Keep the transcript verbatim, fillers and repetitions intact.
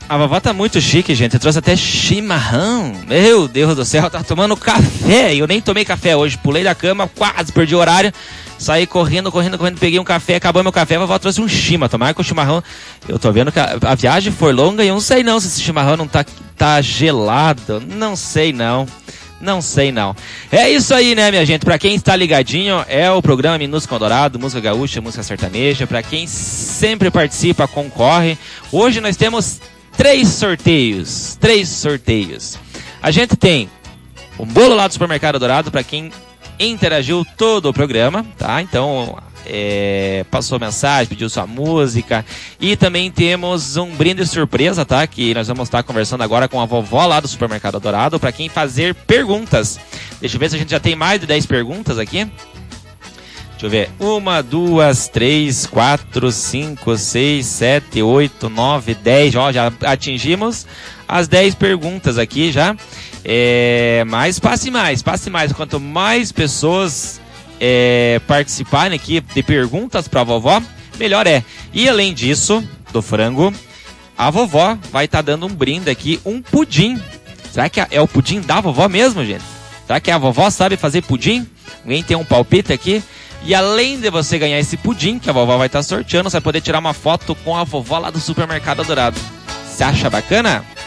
A vovó tá muito chique, gente. Eu trouxe até chimarrão. Meu Deus do céu, tá tomando café. Eu nem tomei café hoje. Pulei da cama, quase perdi o horário. Saí correndo, correndo, correndo. Peguei um café, acabou meu café. A vovó trouxe um chima. Tomara que o chimarrão... Eu tô vendo que a, a viagem foi longa e eu não sei não se esse chimarrão não tá, tá gelado. Não sei não. Não sei não. É isso aí, né, minha gente? Pra quem está ligadinho, é o programa Minutos com Dourado, música gaúcha, música sertaneja. Pra quem sempre participa, concorre. Hoje nós temos três sorteios. Três sorteios. A gente tem um bolo lá do Supermercado Dourado pra quem interagiu todo o programa, tá? Então, é, passou mensagem, pediu sua música. E também temos um brinde surpresa, tá? Que nós vamos estar conversando agora com a vovó lá do Supermercado Dourado pra quem fazer perguntas. Deixa eu ver se a gente já tem mais de dez perguntas aqui. Deixa eu ver. Uma, duas, três, quatro, cinco, seis, sete, oito, nove, dez. Ó, já atingimos as dez perguntas aqui já. É, mas passe mais, passe mais. Quanto mais pessoas é, participarem aqui de perguntas pra vovó, melhor é. E além disso, do frango, a vovó vai estar dando um brinde aqui, um pudim. Será que é o pudim da vovó mesmo, gente? Será que a vovó sabe fazer pudim? Alguém tem um palpite aqui? E além de você ganhar esse pudim que a vovó vai estar sorteando, você vai poder tirar uma foto com a vovó lá do Supermercado Dourado. Você acha bacana?